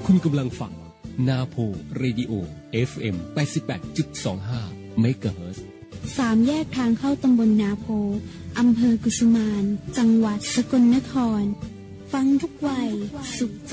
คุณกำลังฟังนาโพเรดิโอ FM 88.25 เมกะเฮิรตซ์ 3 แยกทางเข้าตำบลนาโพอำเภอกุสุมานจังหวัดสกลนครฟังทุกวัยสุขใจ